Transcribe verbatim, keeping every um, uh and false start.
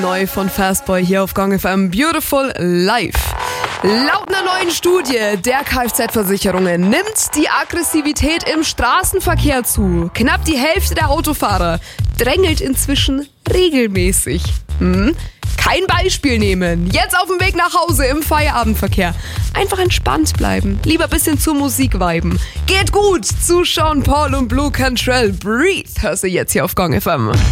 neu von Fastboy hier auf Gang F M. Beautiful Life. Laut einer neuen Studie der Kfz-Versicherungen nimmt die Aggressivität im Straßenverkehr zu. Knapp die Hälfte der Autofahrer drängelt inzwischen regelmäßig. Hm? Kein Beispiel nehmen. Jetzt auf dem Weg nach Hause im Feierabendverkehr. Einfach entspannt bleiben. Lieber ein bisschen zur Musik viben. Geht gut zu Sean Paul und Blue Cantrell. Breathe hörst du jetzt hier auf Gang F M.